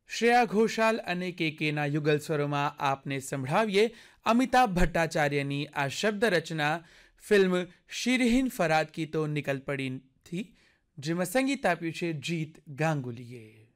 શ્રેયા ઘોષાલ અને કેકેના યુગલ સ્વરોમાં આપને સંભળાવીએ અમિતાભ ભટ્ટાચાર્યની આ શબ્દ રચના ફિલ્મ શિરહીન ફરાદ કી તો નિકલ પડીથી, જેમાં સંગીત આપ્યું છે જીત ગાંગુલીએ.